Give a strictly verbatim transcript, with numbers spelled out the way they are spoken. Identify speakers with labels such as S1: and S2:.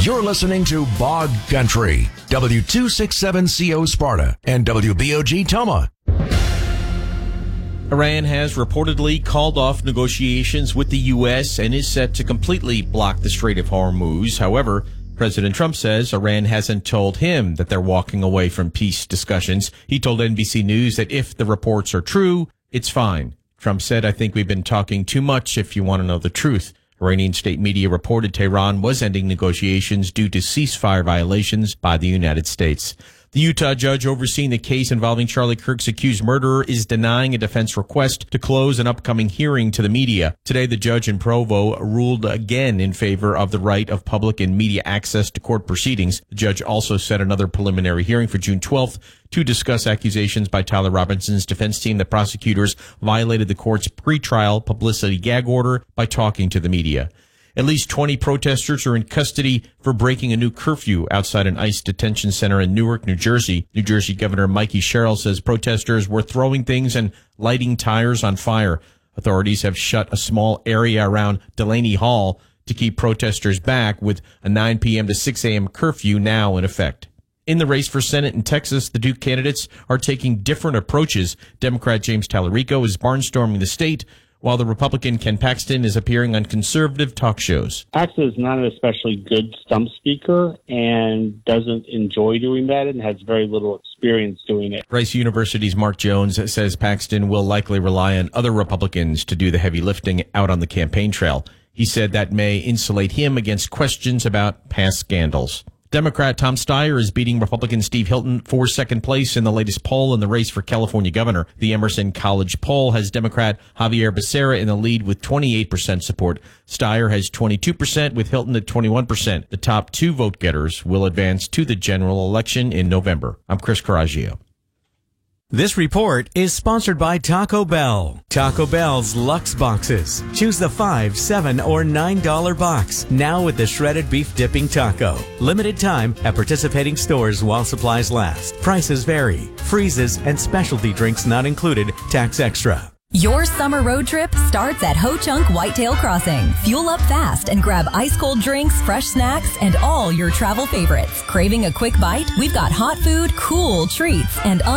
S1: You're listening to Bog Country, W two sixty-seven C O Sparta and W B O G Toma.
S2: Iran has reportedly called off negotiations with the U S and is set to completely block the Strait of Hormuz. However, President Trump says Iran hasn't told him that they're walking away from peace discussions. He told N B C News that if the reports are true, it's fine. Trump said, "I think we've been talking too much if you want to know the truth." Iranian state media reported Tehran was ending negotiations due to ceasefire violations by the United States. The Utah judge overseeing the case involving Charlie Kirk's accused murderer is denying a defense request to close an upcoming hearing to the media. Today, the judge in Provo ruled again in favor of the right of public and media access to court proceedings. The judge also set another preliminary hearing for June twelfth to discuss accusations by Tyler Robinson's defense team that prosecutors violated the court's pretrial publicity gag order by talking to the media. At least twenty protesters are in custody for breaking a new curfew outside an ICE detention center in Newark, New Jersey. New Jersey Governor Mikey Sherrill says protesters were throwing things and lighting tires on fire. Authorities have shut a small area around Delaney Hall to keep protesters back, with a nine p.m. to six a.m. curfew now in effect. In the race for Senate in Texas, the two candidates are taking different approaches. Democrat James Tallarico is barnstorming the state, while the Republican Ken Paxton is appearing on conservative talk shows.
S3: Paxton is not an especially good stump speaker and doesn't enjoy doing that and has very little experience doing it.
S2: Rice University's Mark Jones says Paxton will likely rely on other Republicans to do the heavy lifting out on the campaign trail. He said that may insulate him against questions about past scandals. Democrat Tom Steyer is beating Republican Steve Hilton for second place in the latest poll in the race for California governor. The Emerson College poll has Democrat Javier Becerra in the lead with twenty-eight percent support. Steyer has twenty-two percent with Hilton at twenty-one percent. The top two vote getters will advance to the general election in November. I'm Chris Coraggio.
S4: This report is sponsored by Taco Bell. Taco Bell's Luxe Boxes. Choose the five, seven, or nine dollar box. Now with the shredded beef dipping taco. Limited time at participating stores while supplies last. Prices vary. Freezes and specialty drinks not included. Tax extra.
S5: Your summer road trip starts at Ho Chunk Whitetail Crossing. Fuel up fast and grab ice-cold drinks, fresh snacks, and all your travel favorites. Craving a quick bite? We've got hot food, cool treats, and